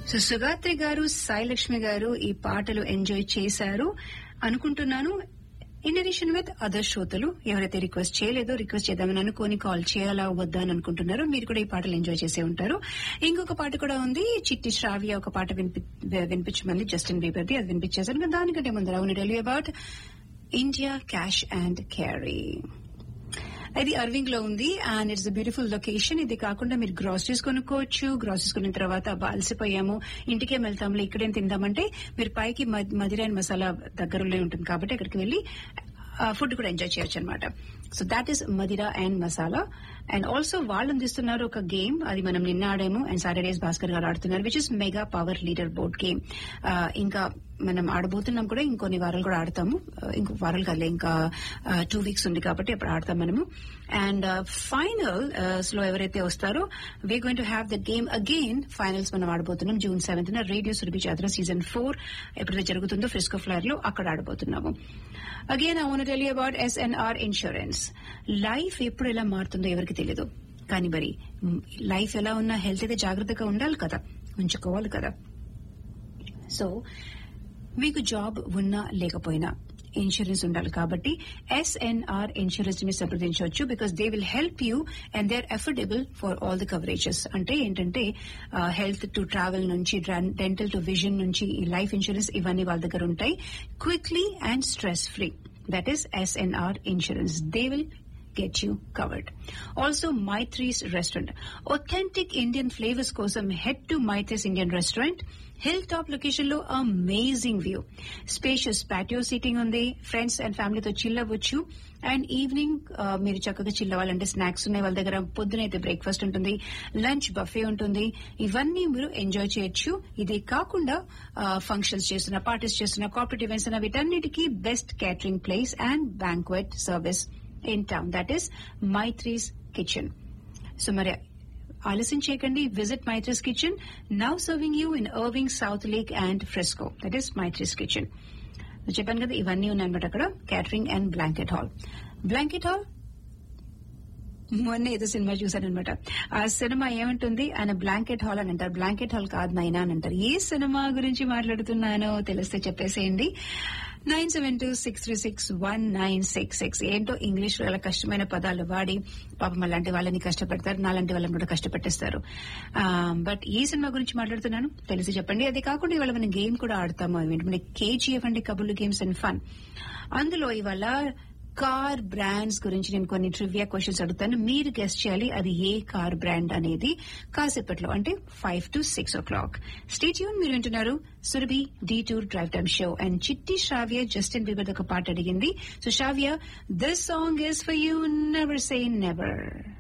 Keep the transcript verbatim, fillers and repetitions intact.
So Sugatri గారు, సాయిలక్ష్మి గారు ఈ పాటలు ఎంజాయ్ చేశారు అనుకుంటున్నాను. ఇన్ అడిషన్ విత్ అదర్ శ్రోతలు ఎవరైతే రిక్వెస్ట్ చేయలేదో రిక్వెస్ట్ చేద్దామని అనుకోని కాల్ చేయాలా వద్దా అని అనుకుంటున్నారో మీరు కూడా ఈ పాటలు ఎంజాయ్ చేసే ఉంటారు. ఇంకొక పాట కూడా ఉంది, చిట్టి శ్రావ్య ఒక పాట వినిపి వినిపించమంది జస్టిన్ బీబర్ది, అది వినిపించేశారు. దానికంటే ముందర అవును tell you about India cash and carry. ఇది అర్వింగ్ లో ఉంది and it's a beautiful location. ఇది కాకుండా మీరు గ్రాసరీస్ కొనుక్కోవచ్చు. గ్రాసరీస్ కొన్న తర్వాత అలసిపోయాము ఇంటికేం వెళ్తాము ఇక్కడేం తిందామంటే మీరు పైకి మదిరా అండ్ మసాలా దగ్గరలో ఉంటుంది కాబట్టి అక్కడికి వెళ్లి ఫుడ్ కూడా ఎంజాయ్ చేయొచ్చు అనమాట. So that is Madira and masala. And also వాళ్ళు అందిస్తున్నారు ఒక గేమ్, అది మనం నిన్న ఆడాము అండ్ సాటర్డేస్ భాస్కర్ గారు ఆడుతున్నారు, which is mega power leader board game. ఇంకా మనం ఆడబోతున్నాం కూడా, ఇంకొన్ని వారాలు కూడా ఆడతాము. ఇంకో వారాలు కాదు, ఇంకా టూ వీక్స్ ఉంది కాబట్టి అప్పుడు ఆడతాం మనము. అండ్ ఫైనల్ లో ఎవరైతే వస్తారో we are going to have the game again. Finals మనం ఆడబోతున్నాం జూన్ సెవెంత్ న రేడియో సురభి జాతర సీజన్ ఫోర్ ఎప్పుడైతే జరుగుతుందో ఫ్రిస్కో ఫ్లైర్ లో అక్కడ ఆడబోతున్నాము. Again I want to tell you about SNR insurance. Life ఎప్పుడు ఎలా మారుతుందో ఎవరికి తెలియదు, కానీ మరి లైఫ్ ఎలా ఉన్నా హెల్త్ అయితే జాగ్రత్తగా ఉండాలి కదా, ఉంచుకోవాలి కదా. సో మీకు జాబ్ ఉన్నా లేకపోయినా ఇన్సూరెన్స్ ఉండాలి కాబట్టి ఎస్ఎన్ఆర్ ఇన్సూరెన్స్ ని సంప్రదించవచ్చు. Because they will help you and they are affordable for all the coverages. అంటే ఏంటంటే హెల్త్ టు ట్రావెల్ నుంచి డెంటల్ టు విజన్ నుంచి ఈ లైఫ్ ఇన్సూరెన్స్ ఇవన్నీ వాళ్ళ దగ్గర ఉంటాయి, quickly and stress free. That is SNR insurance. They will get you covered. Also, Maitri's Restaurant. Authentic Indian flavors kosam head to Maitri's Indian Restaurant. Hilltop location lo amazing view. Spacious patio seating undi. Friends and family to chill avvachu. And evening మీరు చక్కగా chill అవ్వాలంటే snacks ఉన్నాయి వాళ్ళ దగ్గర. పొద్దున అయితే breakfast ఉంటుంది, lunch buffet ఉంటుంది. ఇవన్నీ మీరు ఎంజాయ్ చేయొచ్చు. ఇది కాకుండా ఫంక్షన్స్ చేస్తున్న, పార్టీస్ చేస్తున్న, కార్పొరేట్ ఈవెంట్స్ అన్న వీటన్నిటికీ best catering place and banquet service in town. That is Maitri's Kitchen. So మరి ఆలస్యం చేయకండి, visit Maitri's Kitchen, now serving you in Irving, South Lake and Frisco. That is Maitri's Kitchen. చెప్పాను కదా ఇవన్నీ ఉన్నాయన్నమాట అక్కడ. Catering and blanket hall. Blanket hall మొన్న ఏదో సినిమా చూశానమాట. ఆ సినిమా ఏమంటుంది, ఆయన బ్లాంకెట్ హాల్ అని అంటారు. బ్లాంకెట్ హాల్ కాదు నైనా అని అంటారు. ఏ సినిమా గురించి మాట్లాడుతున్నానో తెలిస్తే చెప్పేసేయండి. Nine seven two six three six one nine six six. ఏంటో ఇంగ్లీష్ లో చాలా కష్టమైన పదాలు వాడి పాపం అలాంటి వాళ్ళని కష్టపెడతారు, నాలాంటి వాళ్ళని కూడా కష్టపెట్టేస్తారు. బట్ ఈ సినిమా గురించి మాట్లాడుతున్నాను, తెలిసి చెప్పండి. అదే కాకుండా ఇవాళ మనం గేమ్ కూడా ఆడతాము. ఏంటంటే కేజీఎఫ్ అండి, కబుర్లు గేమ్స్ అండ్ ఫన్. అందులో ఇవాళ కార్ బ్రాండ్స్ గురించి నేను కొన్ని ట్రివియా క్వశ్చన్స్ అడుగుతాను, మీరు గెస్ట్ చేయాలి అది ఏ కార్ బ్రాండ్ అనేది కాసేపట్లో, అంటే five to six oh clock. Stay tune. మీరు వింటున్నారు Surabhi D tour drive time show. And చిట్టి శ్రావ్య జస్టిన్ బీబర్ ఒక పాట అడిగింది. So Sravya, this song is for you, never say never.